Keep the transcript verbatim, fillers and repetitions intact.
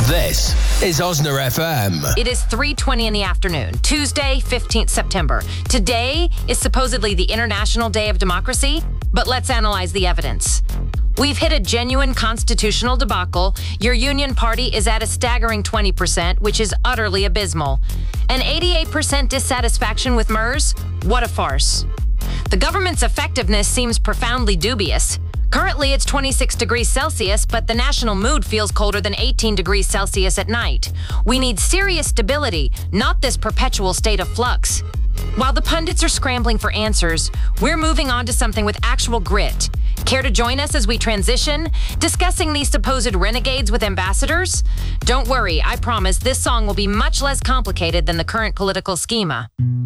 This is Osna F M. It is three twenty in the afternoon, Tuesday, fifteenth September. Today is supposedly the International Day of Democracy, but let's analyze the evidence. We've hit a genuine constitutional debacle. Your union party is at a staggering twenty percent, which is utterly abysmal. An eighty-eight percent dissatisfaction with M E R S? What a farce. The government's effectiveness seems profoundly dubious. Currently, it's twenty-six degrees Celsius, but the national mood feels colder than eighteen degrees Celsius at night. We need serious stability, not this perpetual state of flux. While the pundits are scrambling for answers, we're moving on to something with actual grit. Care to join us as we transition, discussing these supposed renegades with ambassadors? Don't worry, I promise this song will be much less complicated than the current political schema.